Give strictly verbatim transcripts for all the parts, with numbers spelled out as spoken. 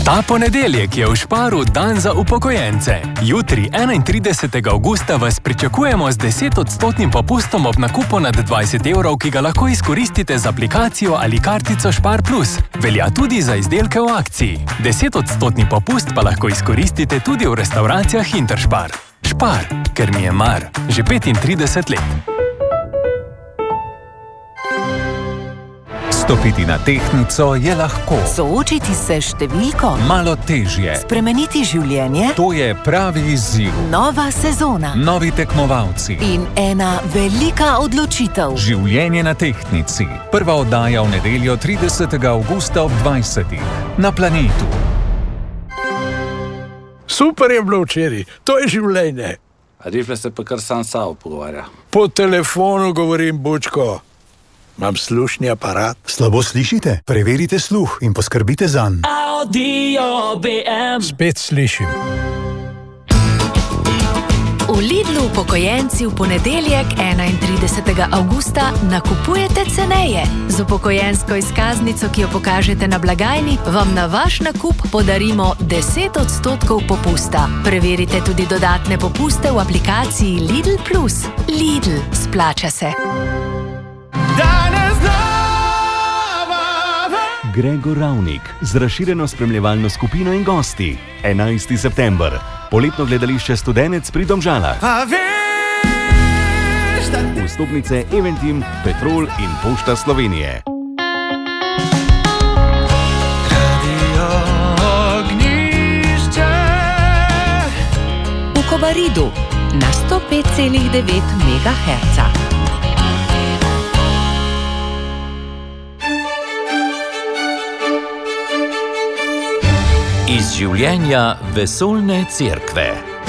Ta ponedeljek je v Sparu dan za upokojence. Jutri, enaintridesetega avgusta, vas pričakujemo z desetodstotnim popustom ob nakupu nad dvajset evrov, ki ga lahko izkoristite z aplikacijo ali kartico Spar Plus. Velja tudi za izdelke v akciji. desetodstotni popust pa lahko izkoristite tudi v restavracijah Interspar. Spar, ker mi je mar. Že petintrideset let. Stopiti na tehtnico je lahko. Soočiti se s številko. Malo težje. Spremeniti življenje. To je pravi izziv. Nova sezona. Novi tekmovalci. In ena velika odločitev. Življenje na tehtnici. Prva oddaja v nedeljo tridesetega avgusta ob dvajsetih. Na Planetu. Super je bilo včeraj. To je življenje. A Rifle se pa kar sam sabo pogovarja. Po telefonu govorim, bučko. Imam slušni aparat. Slabo slišite? Preverite sluh in poskrbite zanj. Audio B M. Spet slišim. V Lidlu upokojenci v ponedeljek, enaintridesetega avgusta, nakupujete ceneje. Z upokojensko izkaznico, ki jo pokažete na blagajni, vam na vaš nakup podarimo deset odstotkov popusta. Preverite tudi dodatne popuste v aplikaciji Lidl Plus. Lidl, splača se. Gregor Ravnik z razširjeno spremljevalno skupino in gosti. enajsti september. Poletno gledališče Studenec pri Domžalah. Vstopnice Eventim, Petrol in Pošta Slovenije. V Kobaridu na sto pet celih devet megaherca. Iz življenja vesoljne cerkve.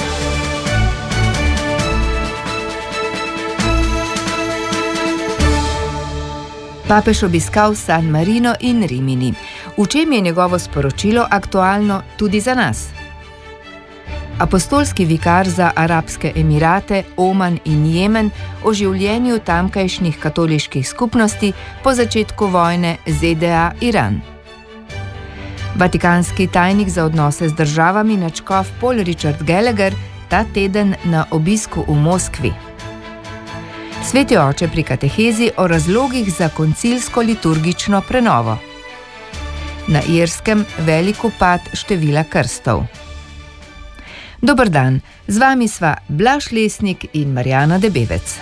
Papež obiskal San Marino in Rimini. V čem je njegovo sporočilo aktualno tudi za nas? Apostolski vikar za Arabske Emirate, Oman in Jemen o življenju tamkajšnjih katoliških skupnosti po začetku vojne Z D A-Iran. Vatikanski tajnik za odnose z državami nadškof Paul Richard Gallagher ta teden na obisku v Moskvi. Sveti oče pri katehezi o razlogih za koncilsko liturgično prenovo. Na Irskem velik upad števila krstov. Dober dan, z vami sva Blaž Lesnik in Marjana Debevec.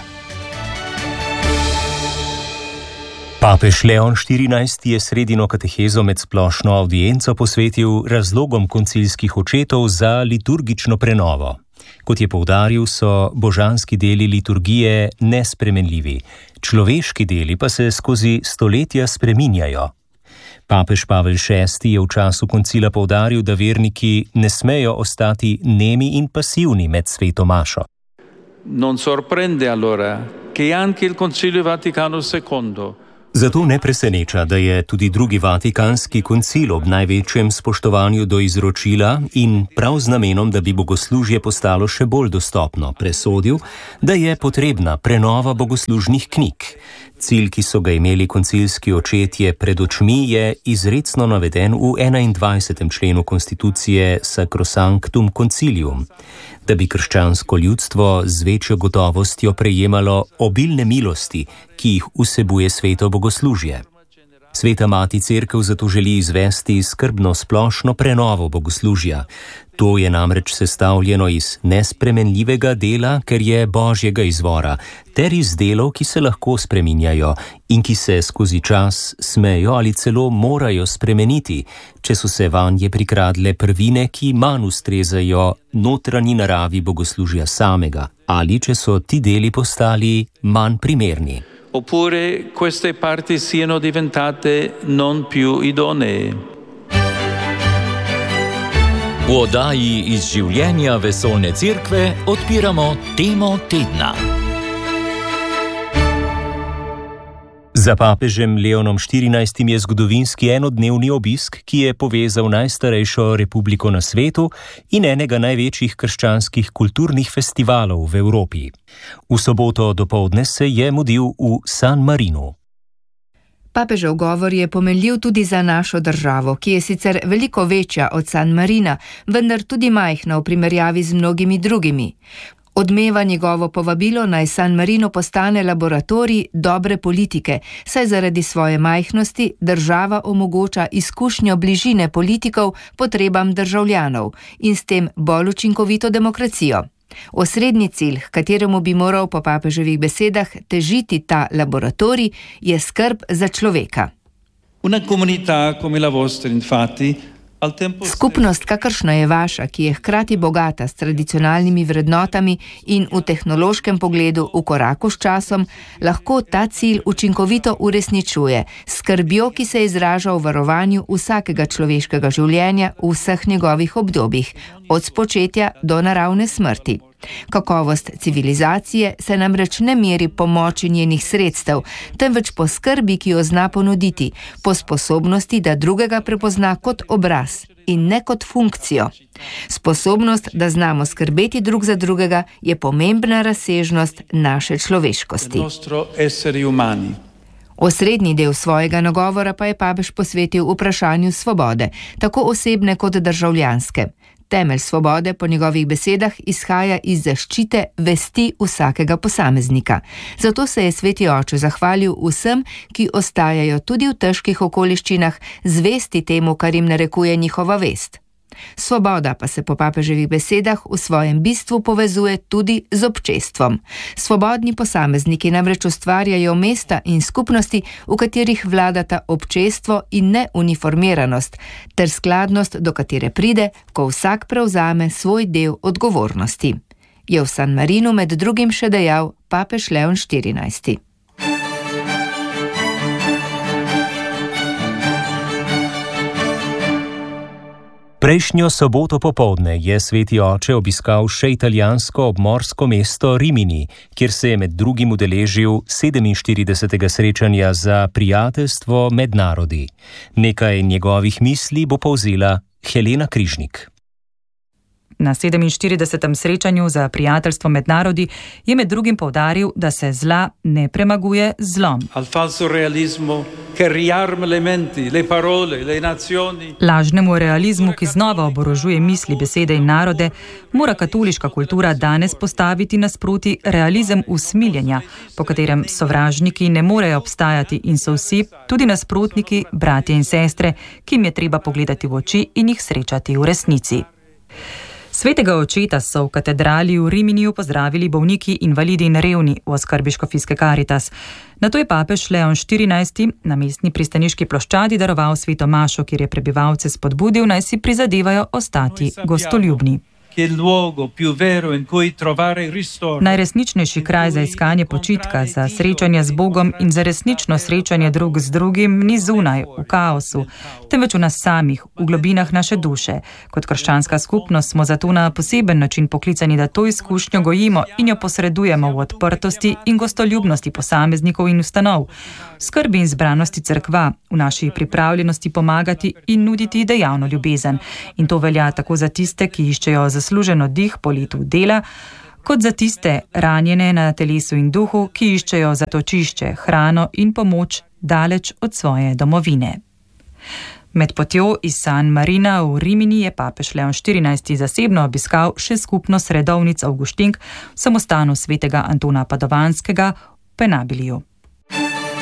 Papež Leon štirinajsti je sredino katehezo med splošno avdienco posvetil razlogom koncilskih očetov za liturgično prenovo. Kot je poudaril, so božanski deli liturgije nespremenljivi, človeški deli pa se skozi stoletja spreminjajo. Papež Pavel šesti je v času koncila poudaril, da verniki ne smejo ostati nemi in pasivni med sveto mašo. Non sorprende allora che anche il Concilio Vaticano secondo. Zato ne preseneča, da je tudi drugi Vatikanski koncil ob največjem spoštovanju do izročila in prav z namenom, da bi bogoslužje postalo še bolj dostopno, presodil, da je potrebna prenova bogoslužnih knjig. Cilj, ki so ga imeli koncilski očetje pred očmi, je izrecno naveden v enaindvajsetem členu konstitucije Sacrosanctum Concilium, da bi krščansko ljudstvo z večjo gotovostjo prejemalo obilne milosti, ki jih vsebuje sveto bogoslužje. Sveta mati cerkev zato želi izvesti skrbno splošno prenovo bogoslužja. To je namreč sestavljeno iz nespremenljivega dela, ker je božjega izvora, ter iz delov, ki se lahko spreminjajo in ki se skozi čas smejo ali celo morajo spremeniti, če so se vanje prikradle prvine, ki manj ustrezajo notranji naravi bogoslužja samega, ali če so ti deli postali manj primerni. Oppure queste parti siano diventate non più idonee. V oddaji iz življenja vesoljne cerkve odpiramo temo tedna. Za papežem Leonom štirinajstim je zgodovinski enodnevni obisk, ki je povezal najstarejšo republiko na svetu in enega največjih krščanskih kulturnih festivalov v Evropi. V soboto dopoldne se je mudil v San Marinu. Papežev govor je pomenljiv tudi za našo državo, ki je sicer veliko večja od San Marina, vendar tudi majhna v primerjavi z mnogimi drugimi. Odmeva njegovo povabilo naj San Marino postane laboratorij dobre politike, saj zaradi svoje majhnosti država omogoča izkušnjo bližine politikov potrebam državljanov in s tem bolj učinkovito demokracijo. Osrednji cilj, h kateremu bi moral po papeževih besedah težiti ta laboratorij, je skrb za človeka. Una comunità come la vostra, infatti, Skupnost, kakršna je vaša, ki je hkrati bogata s tradicionalnimi vrednotami in v tehnološkem pogledu v koraku s časom, lahko ta cilj učinkovito uresničuje, s skrbjo, ki se izraža v varovanju vsakega človeškega življenja v vseh njegovih obdobjih, od spočetja do naravne smrti. Kakovost civilizacije se namreč ne meri po moči njenih sredstev, temveč po skrbi, ki jo zna ponuditi, po sposobnosti, da drugega prepozna kot obraz in ne kot funkcijo. Sposobnost, da znamo skrbeti drug za drugega, je pomembna razsežnost naše človeškosti. Osrednji del svojega nagovora pa je papež posvetil vprašanju svobode, tako osebne kot državljanske. Temelj svobode po njegovih besedah izhaja iz zaščite vesti vsakega posameznika. Zato se je sveti oče zahvalil vsem, ki ostajajo tudi v težkih okoliščinah zvesti temu, kar jim narekuje njihova vest. Svoboda pa se po papeževih besedah v svojem bistvu povezuje tudi z občestvom. Svobodni posamezniki namreč ustvarjajo mesta in skupnosti, v katerih vladata občestvo in ne uniformiranost, ter skladnost, do katere pride, ko vsak prevzame svoj del odgovornosti. Je v San Marinu med drugim še dejal papež Leon štirinajsti. Prejšnjo soboto popoldne je sveti oče obiskal še italijansko obmorsko mesto Rimini, kjer se je med drugim udeležil sedeminštiridesetega srečanja za prijateljstvo med narodi. Nekaj njegovih misli bo povzela Helena Križnik. Na sedeminštiridesetem srečanju za prijateljstvo med narodi je med drugim poudaril, da se zla ne premaguje z zlom. Lažnemu realizmu, ki znova oborožuje misli, besede in narode, mora katoliška kultura danes postaviti nasproti realizem usmiljenja, po katerem sovražniki ne morejo obstajati in so vsi, tudi nasprotniki, bratje in sestre, ki jim je treba pogledati v oči in jih srečati v resnici. Svetega očeta so v katedrali v Riminiju pozdravili bolniki, invalidi in revni v oskrbi škofijske Karitas. Nato je papež Leon štirinajsti na mestni pristaniški ploščadi daroval sveto mašo, kjer je prebivalce spodbudil, naj si prizadevajo ostati gostoljubni. Najresničnejši kraj za iskanje počitka, za srečanje z Bogom in za resnično srečanje drug z drugim ni zunaj, v kaosu, temveč v nas samih, v globinah naše duše. Kot krščanska skupnost smo zato na poseben način poklicani, da to izkušnjo gojimo in jo posredujemo v odprtosti in gostoljubnosti posameznikov in ustanov, v skrbi in zbranosti cerkva, v naši pripravljenosti pomagati in nuditi dejavno ljubezen. In to velja tako za tiste, ki iščejo zaslužen oddih po letu dela, kot za tiste ranjene na telesu in duhu, ki iščejo zatočišče, hrano in pomoč daleč od svoje domovine. Med potjo iz San Marina v Rimini je papež Leon štirinajsti zasebno obiskal še skupnost redovnic Avguštink v samostanu svetega Antona Padovanskega v Penabiliju.